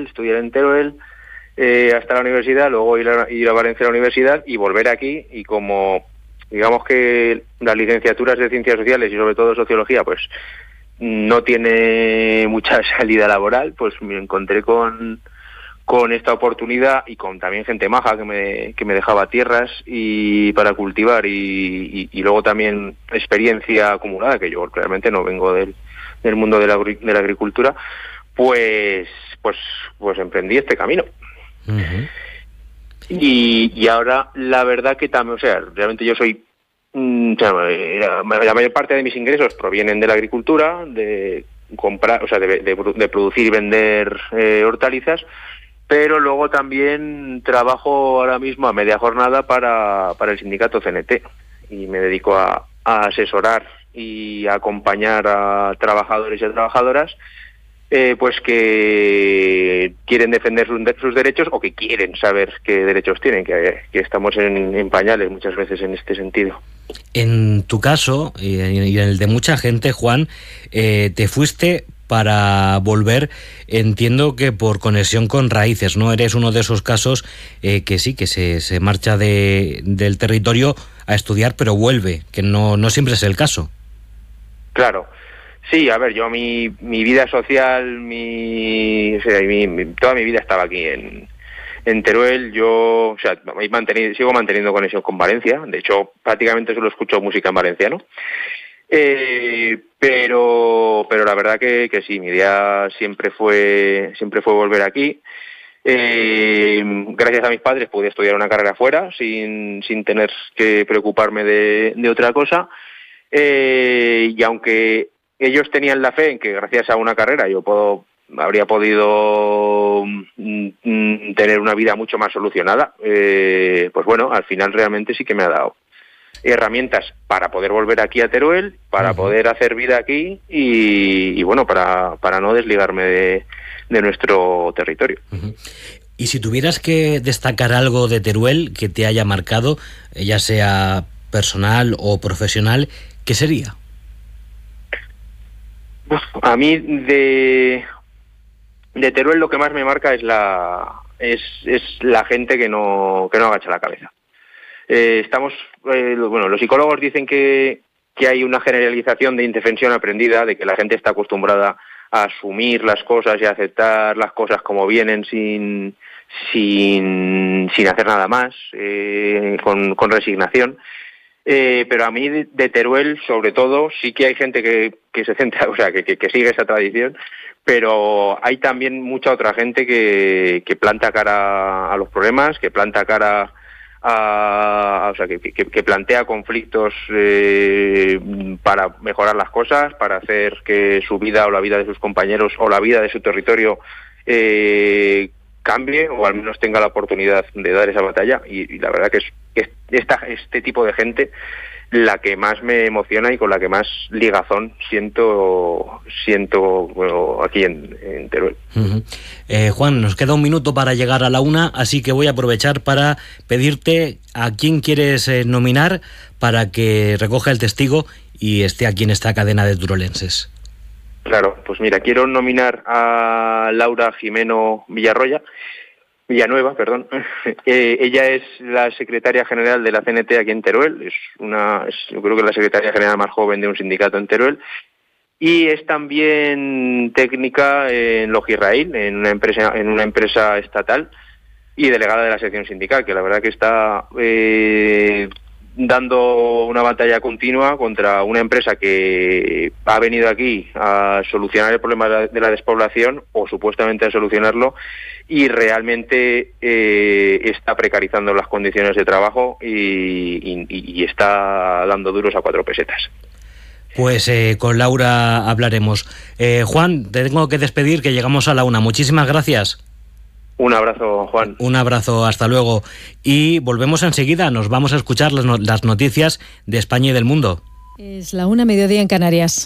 Teruel, estudiar en Teruel hasta la universidad, luego ir a Valencia a la universidad y volver aquí. Y como digamos que las licenciaturas de Ciencias Sociales y sobre todo Sociología pues no tiene mucha salida laboral, pues me encontré con esta oportunidad y con también gente maja que me dejaba tierras y para cultivar y luego también experiencia acumulada, que yo realmente no vengo del mundo de la agricultura, pues emprendí este camino. Uh-huh. Y ahora la verdad que también, o sea, realmente yo soy la mayor parte de mis ingresos provienen de la agricultura, de comprar, o sea, de producir y vender hortalizas, pero luego también trabajo ahora mismo a media jornada para el sindicato CNT y me dedico a asesorar y a acompañar a trabajadores y a trabajadoras pues que quieren defender sus derechos o que quieren saber qué derechos tienen, que estamos en pañales muchas veces en este sentido. En tu caso y en el de mucha gente, Juan, te fuiste para volver, entiendo que por conexión con raíces, ¿no? Eres uno de esos casos que sí, que se marcha del territorio a estudiar, pero vuelve, que no siempre es el caso. Claro. Sí, a ver, yo mi vida social, toda mi vida estaba aquí en Teruel. Yo, o sea, sigo manteniendo conexión con Valencia. De hecho, prácticamente solo escucho música en valenciano. Pero la verdad que sí, mi idea siempre fue volver aquí. Gracias a mis padres pude estudiar una carrera fuera sin tener que preocuparme de otra cosa. Y aunque ellos tenían la fe en que gracias a una carrera yo habría podido tener una vida mucho más solucionada, pues bueno, al final realmente sí que me ha dado herramientas para poder volver aquí a Teruel, para poder hacer vida aquí y bueno, para no desligarme de nuestro territorio. Uh-huh. Y si tuvieras que destacar algo de Teruel que te haya marcado, ya sea personal o profesional, ¿qué sería? A mí de Teruel lo que más me marca es la gente que no agacha la cabeza. Los psicólogos dicen que hay una generalización de indefensión aprendida, de que la gente está acostumbrada a asumir las cosas y a aceptar las cosas como vienen sin hacer nada más, con resignación. Pero a mí de Teruel, sobre todo, sí que hay gente que se centra, o sea, que sigue esa tradición, pero hay también mucha otra gente que planta cara a los problemas, que planta cara o sea, que plantea conflictos para mejorar las cosas, para hacer que su vida o la vida de sus compañeros o la vida de su territorio cambie o al menos tenga la oportunidad de dar esa batalla y la verdad que es este tipo de gente la que más me emociona y con la que más ligazón siento bueno, aquí en Teruel. Uh-huh. Juan, nos queda un minuto para llegar a la 1, así que voy a aprovechar para pedirte a quién quieres nominar para que recoja el testigo y esté aquí en esta cadena de turolenses. Claro, pues mira, quiero nominar a Laura Jimeno Villanueva, perdón. Ella es la secretaria general de la CNT aquí en Teruel, yo creo que es la secretaria general más joven de un sindicato en Teruel, y es también técnica en Logirraíl, en una empresa estatal, y delegada de la sección sindical, que la verdad que está dando una batalla continua contra una empresa que ha venido aquí a solucionar el problema de la despoblación o supuestamente a solucionarlo y realmente está precarizando las condiciones de trabajo y está dando duros a 4 pesetas. Pues con Laura hablaremos. Juan, te tengo que despedir, que llegamos a la 1. Muchísimas gracias. Un abrazo, Juan. Un abrazo, hasta luego. Y volvemos enseguida, nos vamos a escuchar las noticias de España y del mundo. Es la 1, mediodía en Canarias.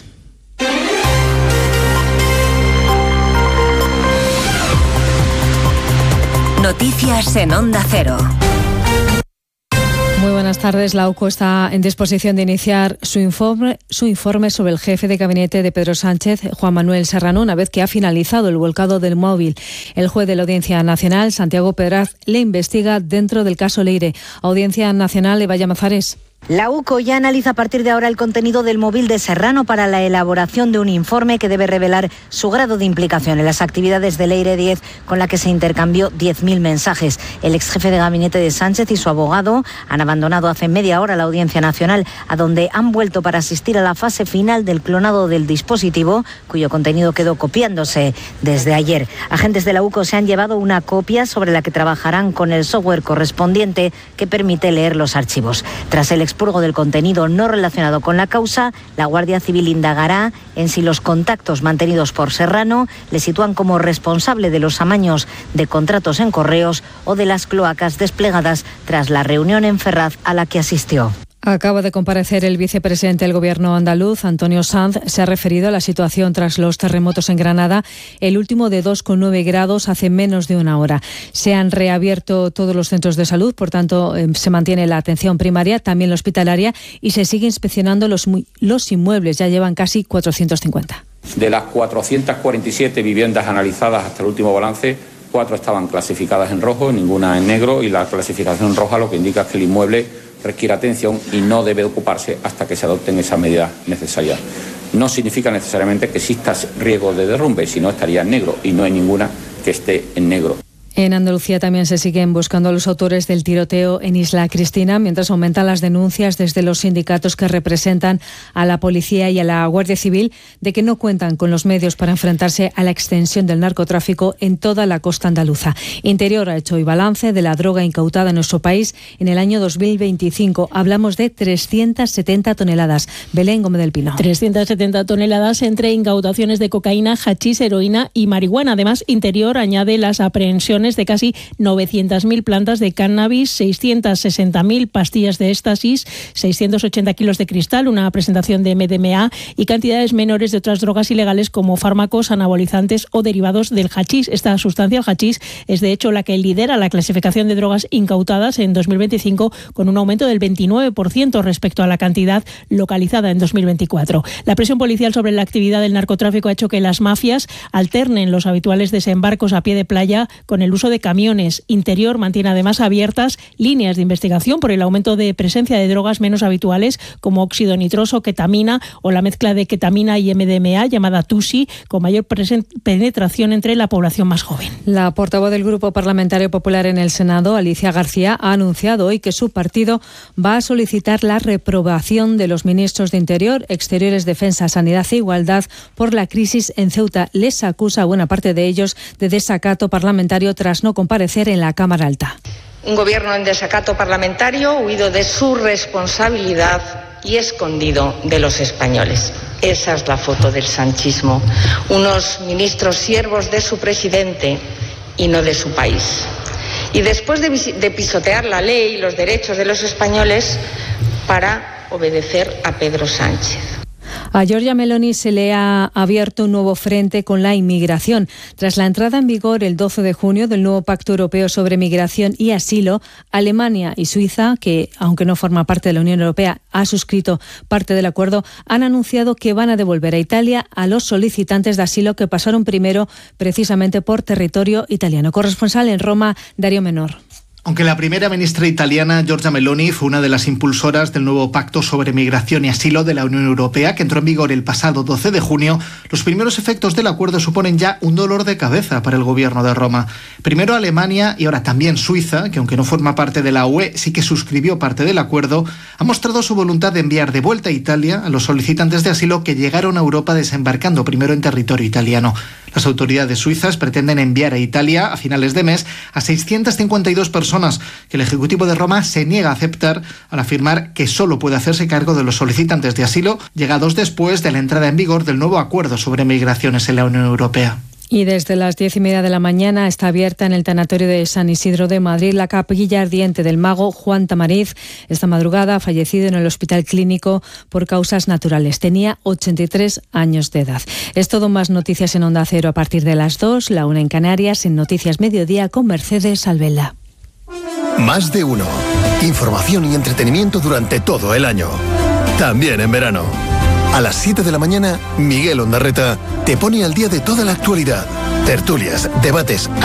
Noticias en Onda Cero. Muy buenas tardes. La UCO está en disposición de iniciar su informe sobre el jefe de gabinete de Pedro Sánchez, Juan Manuel Serrano, una vez que ha finalizado el volcado del móvil. El juez de la Audiencia Nacional, Santiago Pedraz, le investiga dentro del caso Leire. Audiencia Nacional, Eva Llamazares. La UCO ya analiza a partir de ahora el contenido del móvil de Serrano para la elaboración de un informe que debe revelar su grado de implicación en las actividades de Leire 10, con la que se intercambió 10.000 mensajes. El exjefe de gabinete de Sánchez y su abogado han abandonado hace media hora la Audiencia Nacional, a donde han vuelto para asistir a la fase final del clonado del dispositivo, cuyo contenido quedó copiándose desde ayer. Agentes de la UCO se han llevado una copia sobre la que trabajarán con el software correspondiente que permite leer los archivos. Tras el expurgo del contenido no relacionado con la causa, la Guardia Civil indagará en si los contactos mantenidos por Serrano le sitúan como responsable de los amaños de contratos en correos o de las cloacas desplegadas tras la reunión en Ferraz a la que asistió. Acaba de comparecer el vicepresidente del Gobierno andaluz, Antonio Sanz. Se ha referido a la situación tras los terremotos en Granada, el último de 2,9 grados hace menos de una hora. Se han reabierto todos los centros de salud, por tanto, se mantiene la atención primaria, también la hospitalaria, y se sigue inspeccionando los inmuebles. Ya llevan casi 450. De las 447 viviendas analizadas hasta el último balance, 4 estaban clasificadas en rojo, ninguna en negro, y la clasificación roja lo que indica es que el inmueble requiere atención y no debe ocuparse hasta que se adopten esas medidas necesarias. No significa necesariamente que exista riesgo de derrumbe, sino estaría en negro, y no hay ninguna que esté en negro. En Andalucía también se siguen buscando a los autores del tiroteo en Isla Cristina, mientras aumentan las denuncias desde los sindicatos que representan a la policía y a la Guardia Civil de que no cuentan con los medios para enfrentarse a la extensión del narcotráfico en toda la costa andaluza. Interior ha hecho hoy balance de la droga incautada en nuestro país en el año 2025. Hablamos de 370 toneladas. Belén Gómez del Pino. 370 toneladas entre incautaciones de cocaína, hachís, heroína y marihuana. Además, Interior añade las aprehensiones de casi 900.000 plantas de cannabis, 660.000 pastillas de éxtasis, 680 kilos de cristal, una presentación de MDMA y cantidades menores de otras drogas ilegales como fármacos, anabolizantes o derivados del hachís. Esta sustancia, el hachís, es de hecho la que lidera la clasificación de drogas incautadas en 2025, con un aumento del 29% respecto a la cantidad localizada en 2024. La presión policial sobre la actividad del narcotráfico ha hecho que las mafias alternen los habituales desembarcos a pie de playa con el uso de camiones. Interior mantiene además abiertas líneas de investigación por el aumento de presencia de drogas menos habituales como óxido nitroso, ketamina o la mezcla de ketamina y MDMA llamada TUSI, con mayor penetración entre la población más joven. La portavoz del Grupo Parlamentario Popular en el Senado, Alicia García, ha anunciado hoy que su partido va a solicitar la reprobación de los ministros de Interior, Exteriores, Defensa, Sanidad e Igualdad por la crisis en Ceuta. Les acusa a buena parte de ellos de desacato parlamentario tras no comparecer en la Cámara Alta. Un gobierno en desacato parlamentario, huido de su responsabilidad y escondido de los españoles. Esa es la foto del sanchismo. Unos ministros siervos de su presidente y no de su país. Y después de pisotear la ley y los derechos de los españoles para obedecer a Pedro Sánchez. A Giorgia Meloni se le ha abierto un nuevo frente con la inmigración. Tras la entrada en vigor el 12 de junio del nuevo Pacto Europeo sobre Migración y Asilo, Alemania y Suiza, que aunque no forma parte de la Unión Europea, ha suscrito parte del acuerdo, han anunciado que van a devolver a Italia a los solicitantes de asilo que pasaron primero precisamente por territorio italiano. Corresponsal en Roma, Darío Menor. Aunque la primera ministra italiana, Giorgia Meloni, fue una de las impulsoras del nuevo Pacto sobre Migración y Asilo de la Unión Europea, que entró en vigor el pasado 12 de junio, los primeros efectos del acuerdo suponen ya un dolor de cabeza para el gobierno de Roma. Primero Alemania y ahora también Suiza, que aunque no forma parte de la UE, sí que suscribió parte del acuerdo, ha mostrado su voluntad de enviar de vuelta a Italia a los solicitantes de asilo que llegaron a Europa desembarcando primero en territorio italiano. Las autoridades suizas pretenden enviar a Italia a finales de mes a 652 personas que el Ejecutivo de Roma se niega a aceptar al afirmar que solo puede hacerse cargo de los solicitantes de asilo llegados después de la entrada en vigor del nuevo acuerdo sobre migraciones en la Unión Europea. Y desde las 10:30 de la mañana está abierta en el tanatorio de San Isidro de Madrid la capilla ardiente del mago Juan Tamariz. Esta madrugada ha fallecido en el Hospital Clínico por causas naturales. Tenía 83 años de edad. Es todo. Más noticias en Onda Cero a partir de las 2, la 1 en Canarias, en Noticias Mediodía con Mercedes Albela. Más de uno. Información y entretenimiento durante todo el año. También en verano. A las 7 de la mañana, Miguel Ondarreta te pone al día de toda la actualidad. Tertulias, debates,